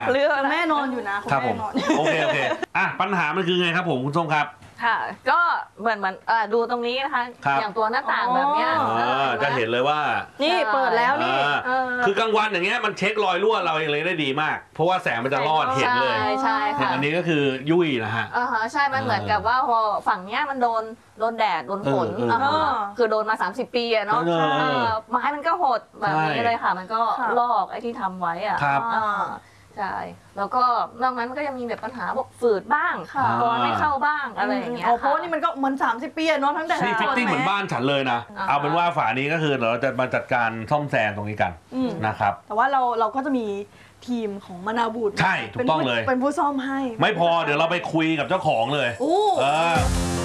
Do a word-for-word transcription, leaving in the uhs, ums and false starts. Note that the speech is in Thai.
เรื่องแม่นอนอยู่นะครับผมโอเคโอเคอ่ะปัญหามันคือไงครับผมคุณส้มครับค่ะก็เหมือนเหมือนดูตรงนี้นะคะอย่างตัวหน้าต่างแบบนี้จะเห็นเลยว่านี่เปิดแล้วนี่คือกลางวันอย่างเงี้ยมันเช็ครอยรั่วเราเองเลยได้ดีมากเพราะว่าแสงมันจะรอดเห็นเลยใช่ใช่ค่ะอันนี้ก็คือยุ่ยนะฮะอ่าฮะใช่มันเหมือนกับว่าพอฝั่งเนี้ยมันโดนโดนแดดโดนฝนคือโดนมาสามสิบปีอะเนาะไม้มันก็หดแบบนี้เลยค่ะมันก็ลอกไอ้ที่ทำไว้อ่ะใช่แล้วก็นอกนั้นมันก็ยังมีแบบปัญหาพวกฝืดบ้างกรอนไม่เข้าบ้างอะไรอย่างเงี้ยเพราะนี่มันก็เหมือนสามสิบปีเนาะทั้งแต่นี่ฟิตติ้งเหมือนบ้านฉันเลยนะเอาเป็นว่าฝานี้ก็คือเราจะมาจัดการซ่อมแซมตรงนี้กันนะครับแต่ว่าเราเราก็จะมีทีมของมะนาวบูดใช่ถูกต้องเลยเป็นผู้ซ่อมให้ไม่พอเดี๋ยวเราไปคุยกับเจ้าของเลยโอ้